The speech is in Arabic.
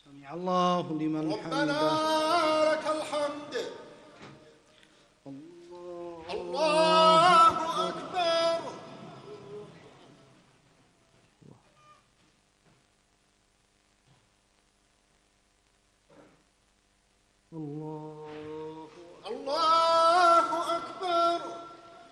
سمع الله لمن ربنا حمده. لك الحمد. الله الله أكبر. الله